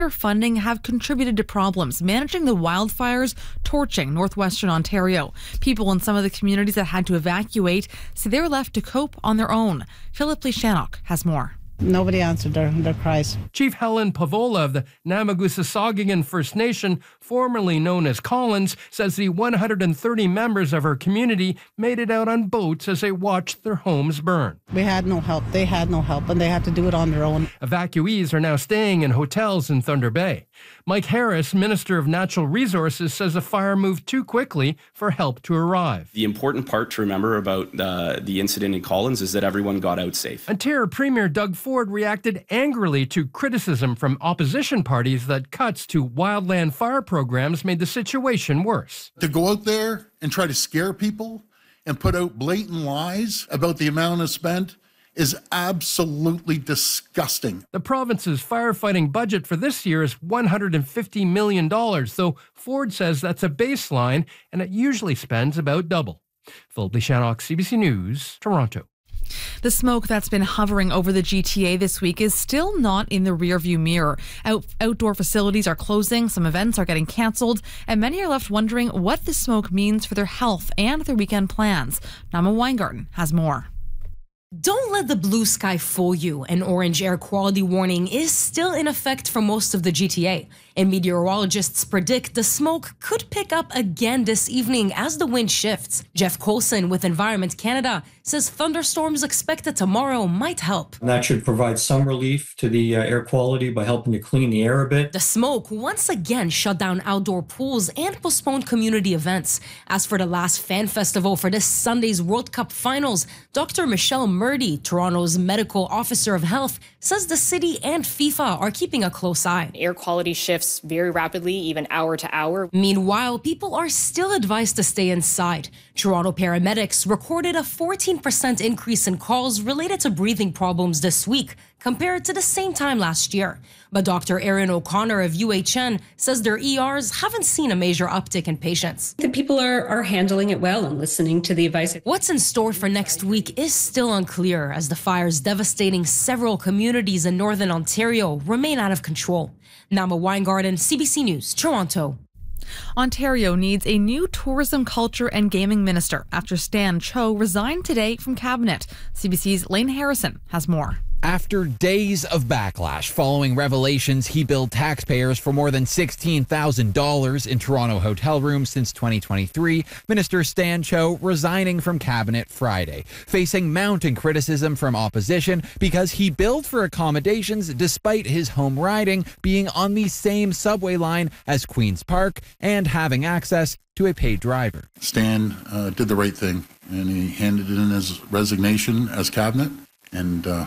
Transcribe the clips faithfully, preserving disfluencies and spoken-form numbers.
funding have contributed to problems managing the wildfires torching northwestern Ontario. People in some of the communities that had to evacuate say they were left to cope on their own. Philip Lishanok has more. Nobody answered their, their cries. Chief Helen Pavola of the Namagusasagigan First Nation, formerly known as Collins, says the one hundred thirty members of her community made it out on boats as they watched their homes burn. We had no help. They had no help, and they had to do it on their own. Evacuees are now staying in hotels in Thunder Bay. Mike Harris, Minister of Natural Resources, says the fire moved too quickly for help to arrive. The important part to remember about uh, the incident in Collins is that everyone got out safe. Ontario Premier Doug Ford reacted angrily to criticism from opposition parties that cuts to wildland fire programs made the situation worse. To go out there and try to scare people and put out blatant lies about the amount is spent is absolutely disgusting. The province's firefighting budget for this year is one hundred fifty million dollars, though Ford says that's a baseline and it usually spends about double. Philip Lishanok, C B C News, Toronto. The smoke that's been hovering over the G T A this week is still not in the rearview mirror. Out- outdoor facilities are closing, some events are getting cancelled, and many are left wondering what the smoke means for their health and their weekend plans. Nama Weingarten has more. Don't let the blue sky fool you. An orange air quality warning is still in effect for most of the G T A, and meteorologists predict the smoke could pick up again this evening as the wind shifts. Jeff Coulson with Environment Canada says thunderstorms expected tomorrow might help. And that should provide some relief to the uh, air quality by helping to clean the air a bit. The smoke once again shut down outdoor pools and postponed community events. As for the last fan festival for this Sunday's World Cup finals, Doctor Michelle Murdy, Toronto's medical officer of health, says the city and FIFA are keeping a close eye. Air quality shifts very rapidly, even hour to hour. Meanwhile, people are still advised to stay inside. Toronto paramedics recorded a fourteen percent increase in calls related to breathing problems this week compared to the same time last year. But Doctor Erin O'Connor of U H N says their E Rs haven't seen a major uptick in patients. The people are, are handling it well and listening to the advice. What's in store for next week is still unclear as the fires devastating several communities in northern Ontario remain out of control. Nama Weingarten, C B C News, Toronto. Ontario needs a new tourism, culture and gaming minister after Stan Cho resigned today from cabinet. C B C's Lane Harrison has more. After days of backlash following revelations he billed taxpayers for more than sixteen thousand dollars in Toronto hotel rooms since twenty twenty-three, Minister Stan Cho resigning from cabinet Friday, facing mounting criticism from opposition because he billed for accommodations despite his home riding being on the same subway line as Queen's Park and having access to a paid driver. Stan uh, did the right thing, and he handed in his resignation as cabinet, and uh,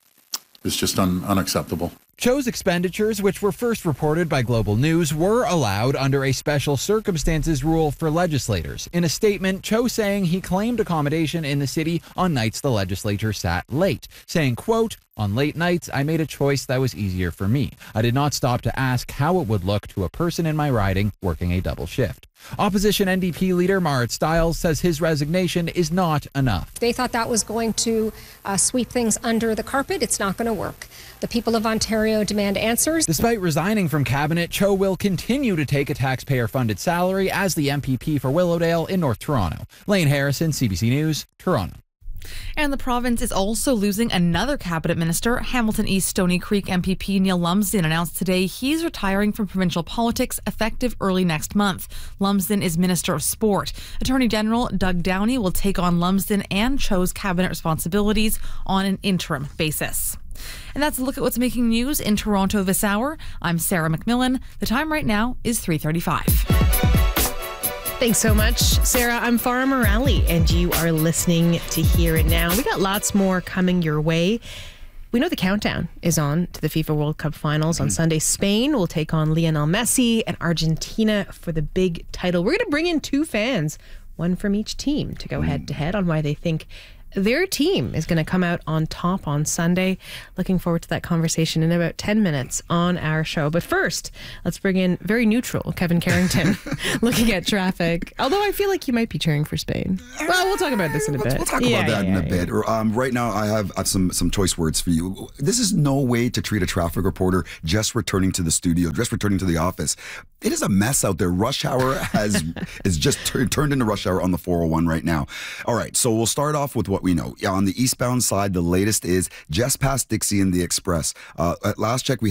it's just un- unacceptable. Cho's expenditures, which were first reported by Global News, were allowed under a special circumstances rule for legislators. In a statement, Cho saying he claimed accommodation in the city on nights the legislature sat late, saying, quote, "On late nights, I made a choice that was easier for me. I did not stop to ask how it would look to a person in my riding working a double shift." Opposition N D P leader Marit Stiles says his resignation is not enough. They thought that was going to uh, sweep things under the carpet. It's not going to work. The people of Ontario demand answers. Despite resigning from cabinet, Cho will continue to take a taxpayer-funded salary as the M P P for Willowdale in North Toronto. Lane Harrison, C B C News, Toronto. And the province is also losing another cabinet minister. Hamilton East Stony Creek M P P Neil Lumsden announced today he's retiring from provincial politics effective early next month. Lumsden is Minister of Sport. Attorney General Doug Downey will take on Lumsden and Cho's cabinet responsibilities on an interim basis. And that's a look at what's making news in Toronto this hour. I'm Sarah McMillan. The time right now is three thirty-five. Thanks so much, Sarah. I'm Farah Morali, and you are listening to Hear It Now. We got lots more coming your way. We know the countdown is on to the FIFA World Cup finals. On Sunday, Spain will take on Lionel Messi and Argentina for the big title. We're going to bring in two fans, one from each team, to go head to head on why they think their team is going to come out on top on Sunday. Looking forward to that conversation in about ten minutes on our show. But first, let's bring in very neutral Kevin Carrington looking at traffic. Although I feel like you might be cheering for Spain. Well, we'll talk about this in a bit. We'll talk yeah, about that yeah, in a yeah. bit. Um, right now, I have, I have some, some choice words for you. This is no way to treat a traffic reporter just returning to the studio, just returning to the office. It is a mess out there. Rush hour has is just tur- turned into rush hour on the four oh one right now. All right, so we'll start off with what we know. On the eastbound side, the latest is just past Dixie and the Express. Uh, at last check, we